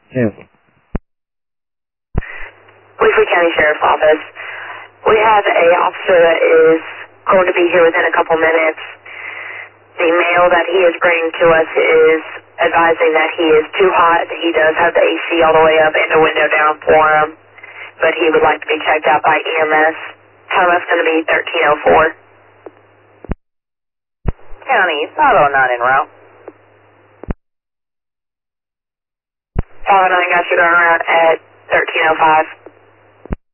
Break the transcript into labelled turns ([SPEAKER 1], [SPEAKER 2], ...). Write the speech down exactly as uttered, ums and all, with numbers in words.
[SPEAKER 1] Cancel.
[SPEAKER 2] Leafly County Sheriff's Office. We have a officer that is going to be here within a couple minutes. The mail that he is bringing to us is advising that he is too hot. He does have the A C all the way up and the window down for him, but he would like to be checked out by E M S. Time is going to be thirteen oh four.
[SPEAKER 3] County, five oh nine en route.
[SPEAKER 2] five oh nine got you going around at thirteen oh five.